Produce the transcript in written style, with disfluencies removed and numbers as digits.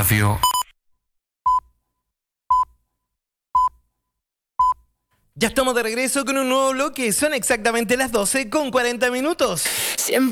Radio. Ya estamos de regreso con un nuevo bloque. Son exactamente las 12:40. Siempre